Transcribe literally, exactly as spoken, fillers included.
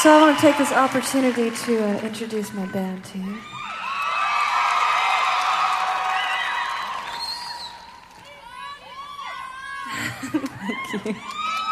So I want to take this opportunity to uh, introduce my band to you. Thank you.